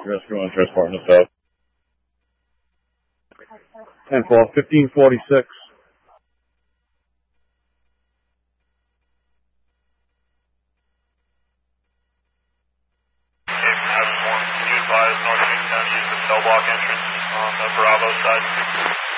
Rescue 1, transporting us out. 10-4, 1546. Can you advise North Kingstown use the cell block entrance on the Bravo side?